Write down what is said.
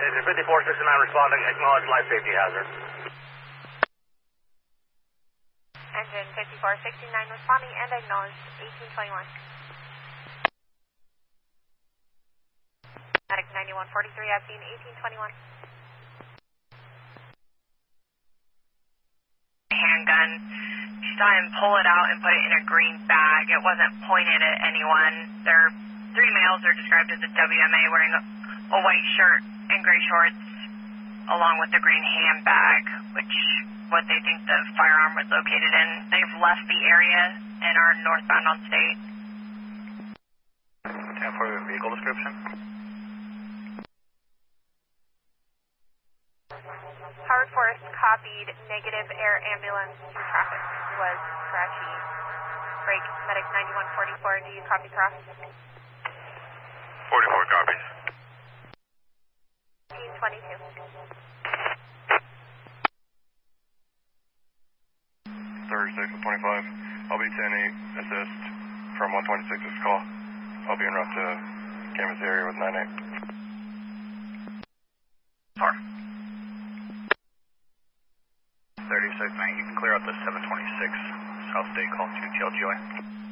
Engine 5469 responding, acknowledge life safety hazard. Engine 5469 responding and acknowledge 1821. Medic 9143 at scene 1821. Handgun. She saw him pull it out and put it in a green bag. It wasn't pointed at anyone. There are 3 males are described as a WMA wearing a white shirt and gray shorts along with the green handbag, which what they think the firearm was located in. They've left the area and are northbound on State. 10 for vehicle description. Howard Forest copied negative air ambulance to traffic was scratchy. Break medic 9144, do you copy cross? 44 copies. 1822. 36 and 25. I'll be 10-8 assist from 126's call. I'll be en route to Kansas area with 98. 4. 36, man, you can clear out the 726 South State call to TLGOA.